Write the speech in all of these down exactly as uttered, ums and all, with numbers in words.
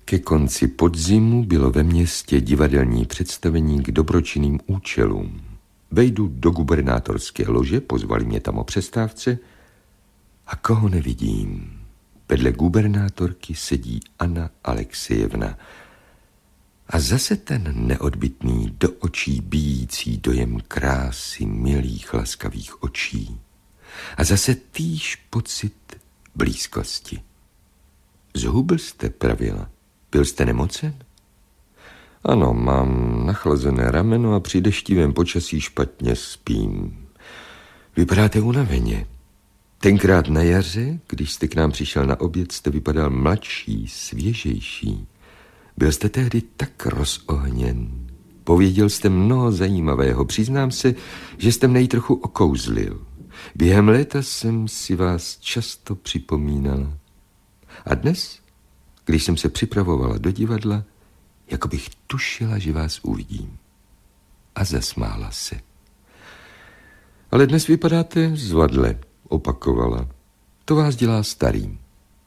Ke konci podzimu bylo ve městě divadelní představení k dobročinným účelům. Vejdu do gubernátorské lože, pozvali mě tam o přestávce a koho nevidím. Vedle gubernátorky sedí Anna Alexejevna a zase ten neodbytný, do očí bijící dojem krásy milých, laskavých očí. A zase týž pocit blízkosti. Zhubl jste, pravila. Byl jste nemocen? Ano, mám nachlazené rameno a při deštivém počasí špatně spím. Vypadáte unaveně. Tenkrát na jaře, když jste k nám přišel na oběd, jste vypadal mladší, svěžejší. Byl jste tehdy tak rozohněn. Pověděl jste mnoho zajímavého. Přiznám se, že jste mne trochu okouzlil. Během léta jsem si vás často připomínala. A dnes, když jsem se připravovala do divadla, jako bych tušila, že vás uvidím. A zasmála se. Ale dnes vypadáte zvadle, opakovala. To vás dělá starým.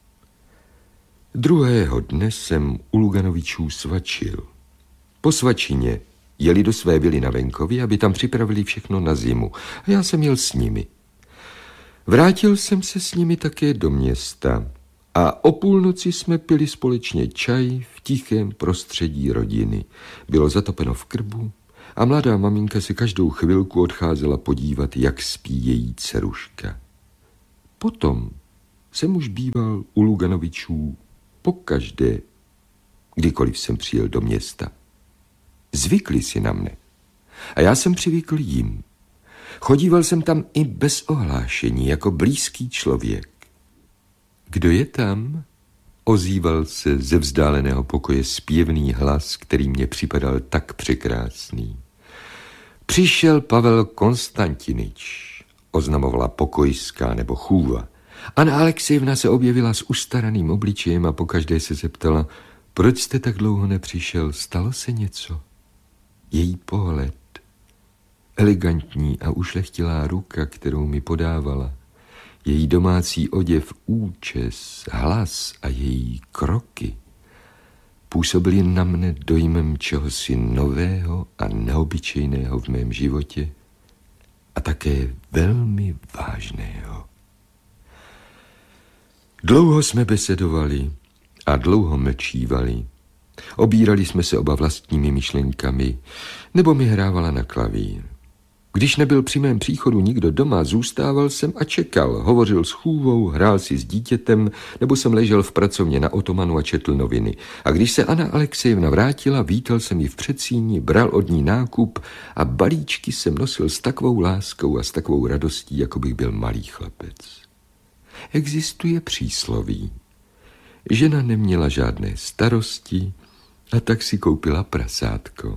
Druhého dne jsem u Luganovičů svačil. Po svačině jeli do své vily na venkově, aby tam připravili všechno na zimu. A já jsem jel s nimi. Vrátil jsem se s nimi také do města a o půlnoci jsme pili společně čaj v tichém prostředí rodiny. Bylo zatopeno v krbu a mladá maminka se každou chvilku odcházela podívat, jak spí její dceruška. Potom jsem už býval u Luganovičů pokaždé, kdykoliv jsem přijel do města. Zvykli si na mne a já jsem přivykl jim. Chodíval jsem tam i bez ohlášení, jako blízký člověk. Kdo je tam? Ozýval se ze vzdáleného pokoje zpěvný hlas, který mě připadal tak překrásný. Přišel Pavel Konstantinič, oznamovala pokojská nebo chůva. Anna Alexejevna se objevila s ustaraným obličejem a pokaždé se zeptala, proč jste tak dlouho nepřišel, stalo se něco? Její pohled, elegantní a ušlechtilá ruka, kterou mi podávala, její domácí oděv, účes, hlas a její kroky působily na mne dojmem čehosi nového a neobyčejného v mém životě a také velmi vážného. Dlouho jsme besedovali a dlouho mlčívali. Obírali jsme se oba vlastními myšlenkami, nebo mi hrávala na klavír. Když nebyl při mém příchodu nikdo doma, zůstával jsem a čekal. Hovořil s chůvou, hrál si s dítětem, nebo jsem ležel v pracovně na otomanu a četl noviny. A když se Anna Alexejevna vrátila, vítal jsem ji v předsíni, bral od ní nákup a balíčky jsem nosil s takovou láskou a s takovou radostí, jako bych byl malý chlapec. Existuje přísloví. Žena neměla žádné starosti a tak si koupila prasátko.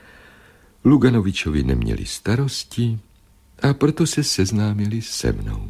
Luganovičovi neměli starosti a proto se seznámili se mnou.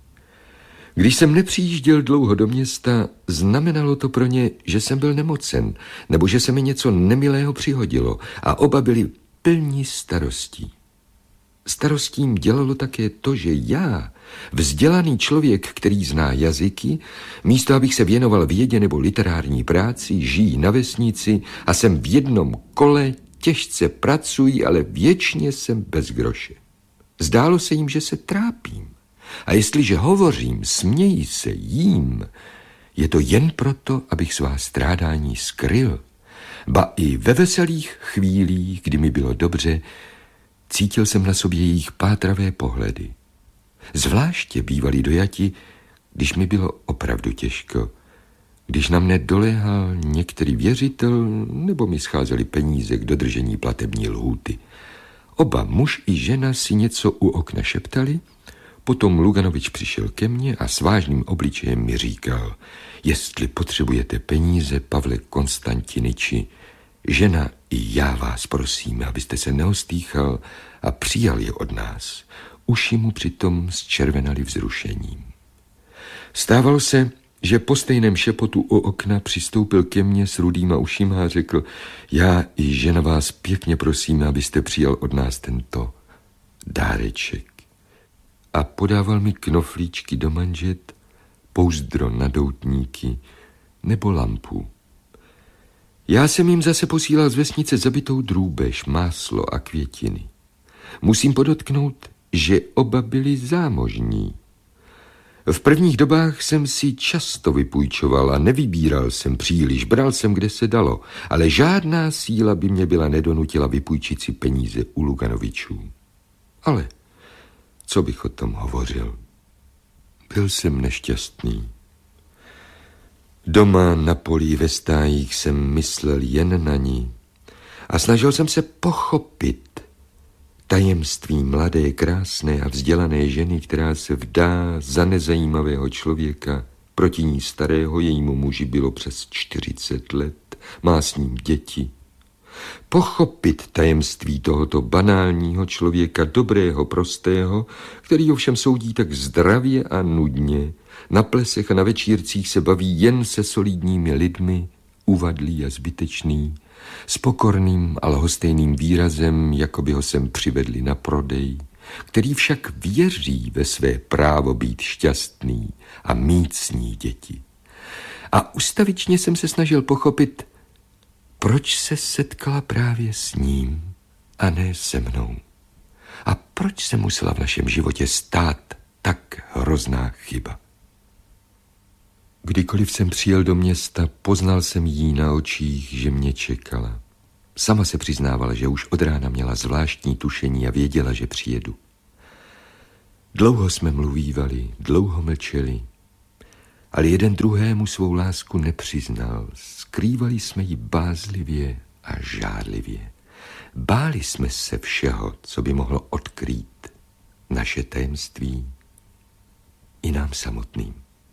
Když jsem nepřijížděl dlouho do města, znamenalo to pro ně, že jsem byl nemocen, nebo že se mi něco nemilého přihodilo a oba byli plní starostí. Starostím dělalo také to, že já, vzdělaný člověk, který zná jazyky, místo abych se věnoval vědě nebo literární práci, žijí na vesnici a jsem v jednom kole, těžce pracuji, ale věčně jsem bez groše. Zdálo se jim, že se trápím. A jestliže hovořím, směji se, jím, je to jen proto, abych svá strádání skryl. Ba i ve veselých chvílích, kdy mi bylo dobře, cítil jsem na sobě jejich pátravé pohledy. Zvláště bývali dojati, když mi bylo opravdu těžko, když na mne doléhal některý věřitel, nebo mi scházely peníze k dodržení platební lhůty. Oba, muž i žena, si něco u okna šeptali, potom Luganovič přišel ke mně a s vážným obličejem mi říkal, jestli potřebujete peníze, Pavle Konstantiniči, žena i já vás prosíme, abyste se neostýchal a přijal je od nás. Uši mu přitom zčervenaly vzrušením. Stávalo se, že po stejném šepotu u okna přistoupil ke mně s rudýma ušima a řekl, já i žena vás pěkně prosíme, abyste přijal od nás tento dáreček. A podával mi knoflíčky do manžet, pouzdro na doutníky nebo lampu. Já jsem jim zase posílal z vesnice zabitou drůbež, máslo a květiny. Musím podotknout, že oba byli zámožní. V prvních dobách jsem si často vypůjčoval a nevybíral jsem příliš, bral jsem, kde se dalo, ale žádná síla by mě byla nedonutila vypůjčit si peníze u Luganovičů. Ale co bych o tom hovořil? Byl jsem nešťastný. Doma na poli ve stájích jsem myslel jen na ní a snažil jsem se pochopit tajemství mladé, krásné a vzdělané ženy, která se vdá za nezajímavého člověka, proti ní starého, jejímu muži bylo přes čtyřicet let, má s ním děti. Pochopit tajemství tohoto banálního člověka, dobrého, prostého, který ovšem soudí tak zdravě a nudně, na plesech a na večírcích se baví jen se solidními lidmi, uvadlý a zbytečný, s pokorným a lhostejným výrazem, jako by ho sem přivedli na prodej, který však věří ve své právo být šťastný a mít s ní děti. A ustavičně jsem se snažil pochopit, proč se setkala právě s ním a ne se mnou. A proč se musela v našem životě stát tak hrozná chyba. Kdykoliv jsem přijel do města, poznal jsem jí na očích, že mě čekala. Sama se přiznávala, že už od rána měla zvláštní tušení a věděla, že přijedu. Dlouho jsme mluvívali, dlouho mlčeli, ale jeden druhému svou lásku nepřiznal. Skrývali jsme ji bázlivě a žárlivě. Báli jsme se všeho, co by mohlo odkrýt naše tajemství i nám samotným.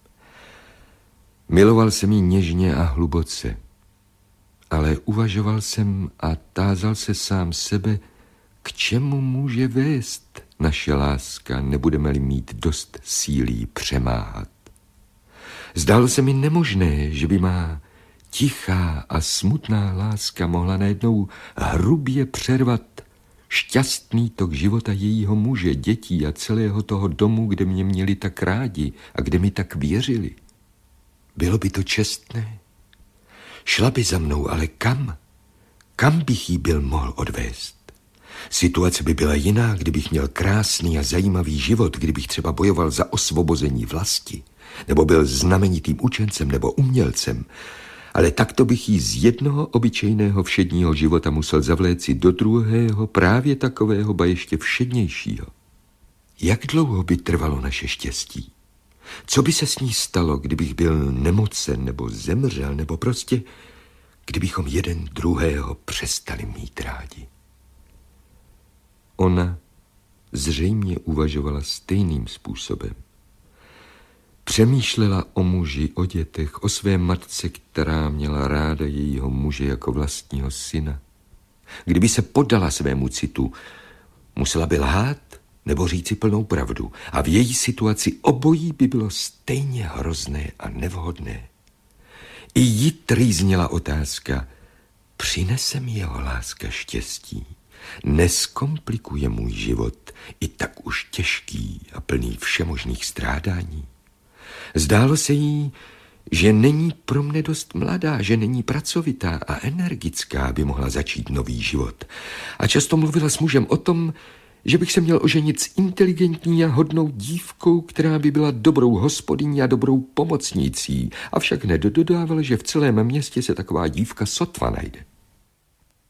Miloval jsem ji něžně a hluboce, ale uvažoval jsem a tázal se sám sebe, k čemu může vést naše láska, nebudeme-li mít dost síly přemáhat. Zdálo se mi nemožné, že by má tichá a smutná láska mohla najednou hrubě přervat šťastný tok života jejího muže, dětí a celého toho domu, kde mě měli tak rádi a kde mi tak věřili. Bylo by to čestné? Šla by za mnou, ale kam? Kam bych jí byl mohl odvést? Situace by byla jiná, kdybych měl krásný a zajímavý život, kdybych třeba bojoval za osvobození vlasti, nebo byl znamenitým učencem nebo umělcem, ale takto bych jí z jednoho obyčejného všedního života musel zavléci do druhého, právě takového, ba ještě všednějšího. Jak dlouho by trvalo naše štěstí? Co by se s ní stalo, kdybych byl nemocen nebo zemřel, nebo prostě kdybychom jeden druhého přestali mít rádi? Ona zřejmě uvažovala stejným způsobem. Přemýšlela o muži, o dětech, o své matce, která měla ráda jejího muže jako vlastního syna. Kdyby se poddala svému citu, musela by lhát nebo říci plnou pravdu. A v její situaci obojí by bylo stejně hrozné a nevhodné. I jí trýznila otázka, přinese mi jeho láska štěstí? Neskomplikuje můj život, i tak už těžký a plný všemožných strádání? Zdálo se jí, že není pro mne dost mladá, že není pracovitá a energická, aby mohla začít nový život. A často mluvila s mužem o tom, že bych se měl oženit s inteligentní a hodnou dívkou, která by byla dobrou hospodyní a dobrou pomocnicí, avšak nedodávala, že v celém městě se taková dívka sotva najde.